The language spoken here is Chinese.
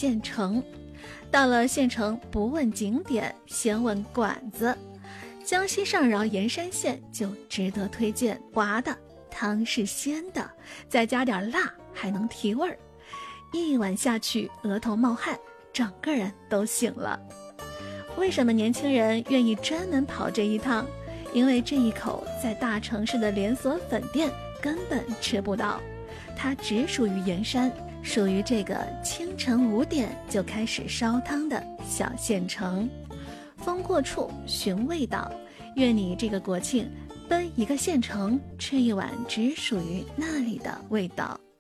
县城。到了县城，不问景点，先问馆子。江西上饶盐山县就值得推荐，滑的，汤是鲜的，再加点辣还能提味儿。一碗下去，额头冒汗，整个人都醒了。为什么年轻人愿意专门跑这一趟？因为这一口在大城市的连锁粉店根本吃不到，它只属于盐山，属于这个清晨5点就开始烧汤的小县城。风过处寻味道，愿你这个国庆奔一个县城，吃一碗只属于那里的味道。